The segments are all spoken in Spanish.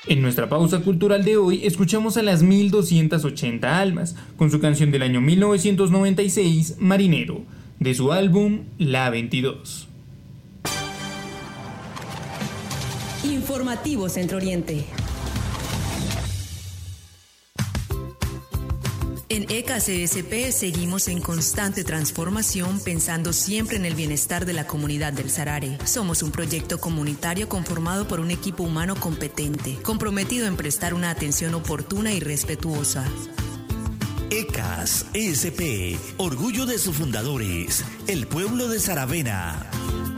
En nuestra pausa cultural de hoy escuchamos a las 1280 Almas con su canción del año 1996, Marinero, de su álbum La 22. Informativo Centro Oriente. En ECACSP seguimos en constante transformación, pensando siempre en el bienestar de la comunidad del Sarare. Somos un proyecto comunitario conformado por un equipo humano competente, comprometido en prestar una atención oportuna y respetuosa. ECAS-ESP, orgullo de sus fundadores, el pueblo de Saravena.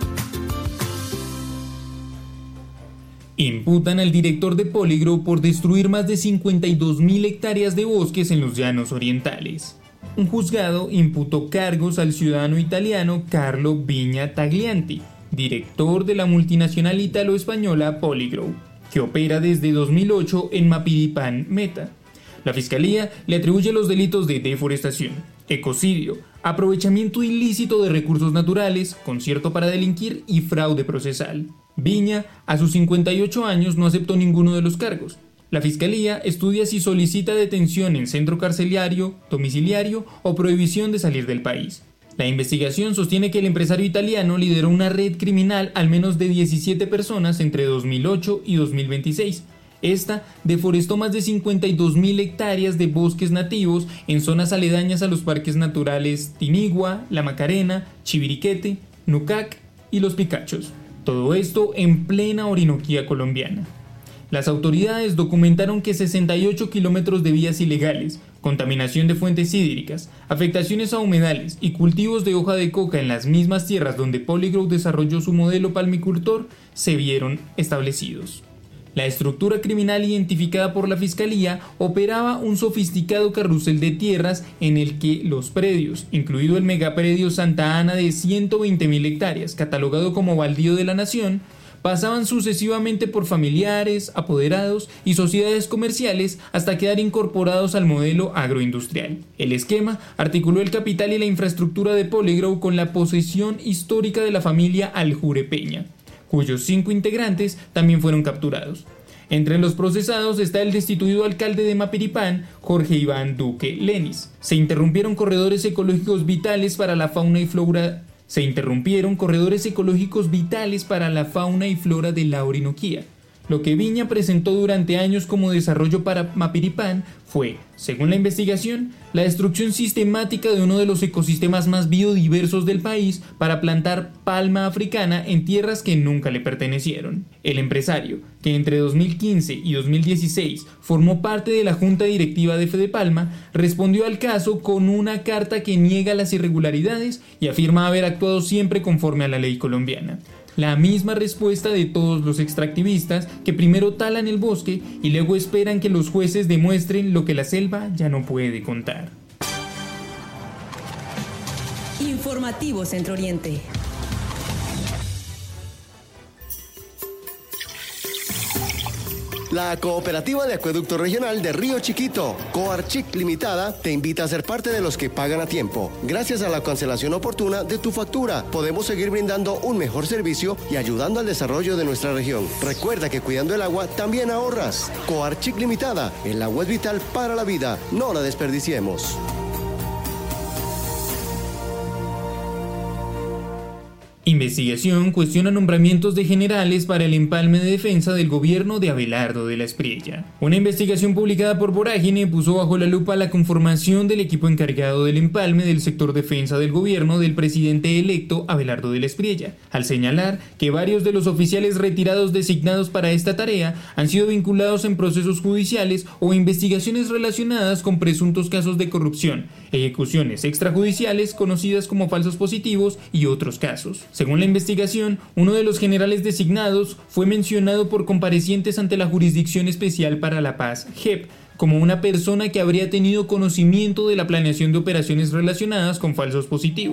Imputan al director de Polygrow por destruir más de 52.000 hectáreas de bosques en los llanos orientales. Un juzgado imputó cargos al ciudadano italiano Carlo Vigna Taglianti, director de la multinacional italo-española Polygrow, que opera desde 2008 en Mapiripán, Meta. La fiscalía le atribuye los delitos de deforestación, ecocidio, aprovechamiento ilícito de recursos naturales, concierto para delinquir y fraude procesal. Vigna, a sus 58 años, no aceptó ninguno de los cargos. La fiscalía estudia si solicita detención en centro carcelario, domiciliario o prohibición de salir del país. La investigación sostiene que el empresario italiano lideró una red criminal al menos de 17 personas entre 2008 y 2026. Esta deforestó más de 52.000 hectáreas de bosques nativos en zonas aledañas a los parques naturales Tinigua, La Macarena, Chiviriquete, Nucac y Los Picachos. Todo esto en plena Orinoquía colombiana. Las autoridades documentaron que 68 kilómetros de vías ilegales, contaminación de fuentes hídricas, afectaciones a humedales y cultivos de hoja de coca en las mismas tierras donde Polygrow desarrolló su modelo palmicultor se vieron establecidos. La estructura criminal identificada por la Fiscalía operaba un sofisticado carrusel de tierras en el que los predios, incluido el megapredio Santa Ana de 120.000 hectáreas, catalogado como baldío de la nación, pasaban sucesivamente por familiares, apoderados y sociedades comerciales hasta quedar incorporados al modelo agroindustrial. El esquema articuló el capital y la infraestructura de Polygrow con la posesión histórica de la familia Aljurepeña, cuyos 5 integrantes también fueron capturados. Entre los procesados está el destituido alcalde de Mapiripán, Jorge Iván Duque Lenis. Se interrumpieron corredores ecológicos vitales para la fauna y flora de la Orinoquía. Lo que Vigna presentó durante años como desarrollo para Mapiripán fue, según la investigación, la destrucción sistemática de uno de los ecosistemas más biodiversos del país para plantar palma africana en tierras que nunca le pertenecieron. El empresario, que entre 2015 y 2016 formó parte de la junta directiva de Fedepalma, respondió al caso con una carta que niega las irregularidades y afirma haber actuado siempre conforme a la ley colombiana. La misma respuesta de todos los extractivistas que primero talan el bosque y luego esperan que los jueces demuestren lo que la selva ya no puede contar. Informativo Centro Oriente. La Cooperativa de Acueducto Regional de Río Chiquito, Coarchic Limitada, te invita a ser parte de los que pagan a tiempo. Gracias a la cancelación oportuna de tu factura, podemos seguir brindando un mejor servicio y ayudando al desarrollo de nuestra región. Recuerda que cuidando el agua también ahorras. Coarchic Limitada, el agua es vital para la vida, no la desperdiciemos. Investigación cuestiona nombramientos de generales para el empalme de defensa del gobierno de Abelardo de la Espriella. Una investigación publicada por Vorágine puso bajo la lupa la conformación del equipo encargado del empalme del sector defensa del gobierno del presidente electo Abelardo de la Espriella, al señalar que varios de los oficiales retirados designados para esta tarea han sido vinculados en procesos judiciales o investigaciones relacionadas con presuntos casos de corrupción, ejecuciones extrajudiciales conocidas como falsos positivos y otros casos. Según la investigación, uno de los generales designados fue mencionado por comparecientes ante la Jurisdicción Especial para la Paz, JEP, como una persona que habría tenido conocimiento de la planeación de operaciones relacionadas con falsos positivos,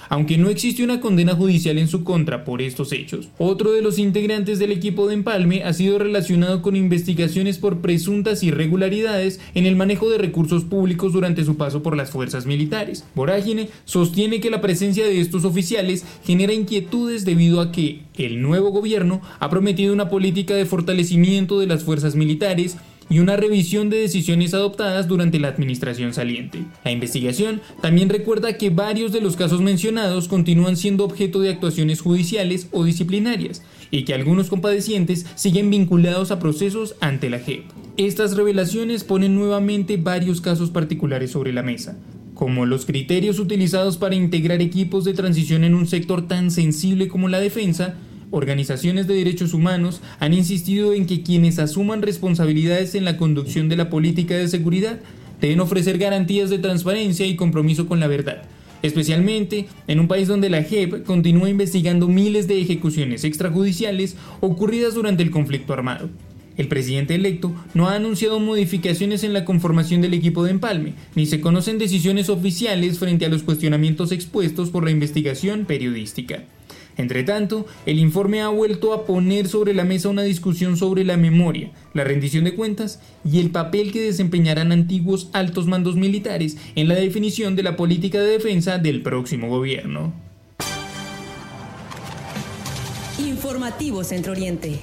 aunque no existe una condena judicial en su contra por estos hechos. Otro de los integrantes del equipo de empalme ha sido relacionado con investigaciones por presuntas irregularidades en el manejo de recursos públicos durante su paso por las fuerzas militares. Vorágine sostiene que la presencia de estos oficiales genera inquietudes debido a que el nuevo gobierno ha prometido una política de fortalecimiento de las fuerzas militares y una revisión de decisiones adoptadas durante la administración saliente. La investigación también recuerda que varios de los casos mencionados continúan siendo objeto de actuaciones judiciales o disciplinarias y que algunos compadecientes siguen vinculados a procesos ante la JEP. Estas revelaciones ponen nuevamente varios casos particulares sobre la mesa, como los criterios utilizados para integrar equipos de transición en un sector tan sensible como la defensa. Organizaciones de derechos humanos han insistido en que quienes asuman responsabilidades en la conducción de la política de seguridad deben ofrecer garantías de transparencia y compromiso con la verdad, especialmente en un país donde la JEP continúa investigando miles de ejecuciones extrajudiciales ocurridas durante el conflicto armado. El presidente electo no ha anunciado modificaciones en la conformación del equipo de empalme, ni se conocen decisiones oficiales frente a los cuestionamientos expuestos por la investigación periodística. Entretanto, el informe ha vuelto a poner sobre la mesa una discusión sobre la memoria, la rendición de cuentas y el papel que desempeñarán antiguos altos mandos militares en la definición de la política de defensa del próximo gobierno. Informativo Centro Oriente.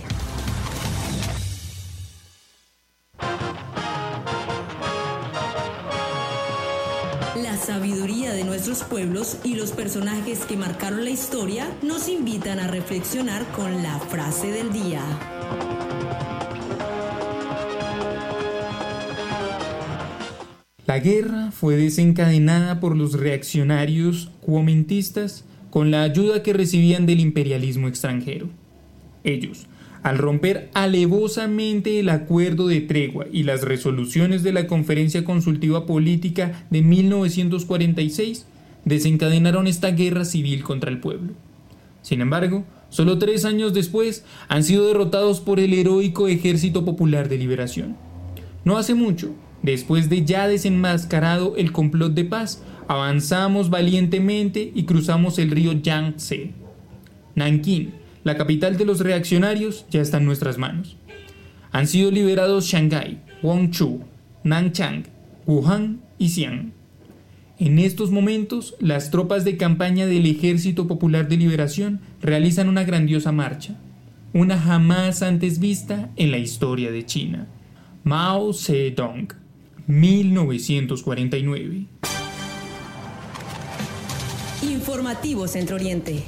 La sabiduría de nuestros pueblos y los personajes que marcaron la historia nos invitan a reflexionar con la frase del día. La guerra fue desencadenada por los reaccionarios cuomentistas con la ayuda que recibían del imperialismo extranjero. Ellos, al romper alevosamente el acuerdo de tregua y las resoluciones de la Conferencia Consultiva Política de 1946, desencadenaron esta guerra civil contra el pueblo. Sin embargo, solo 3 años después han sido derrotados por el heroico Ejército Popular de Liberación. No hace mucho, después de ya desenmascarado el complot de paz, avanzamos valientemente y cruzamos el río Yangtze. Nankín, la capital de los reaccionarios, ya está en nuestras manos. Han sido liberados Shanghái, Guangzhou, Nanchang, Wuhan y Xi'an. En estos momentos, las tropas de campaña del Ejército Popular de Liberación realizan una grandiosa marcha, una jamás antes vista en la historia de China. Mao Zedong, 1949. Informativo Centro Oriente.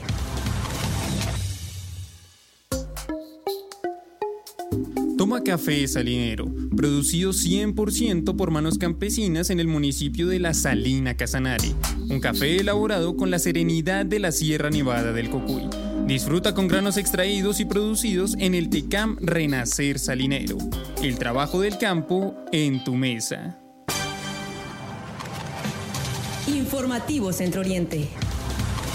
Toma Café Salinero, producido 100% por manos campesinas en el municipio de La Salina Casanare. Un café elaborado con la serenidad de la Sierra Nevada del Cocuy. Disfruta con granos extraídos y producidos en el Tecam Renacer Salinero. El trabajo del campo en tu mesa. Informativo Centro Oriente.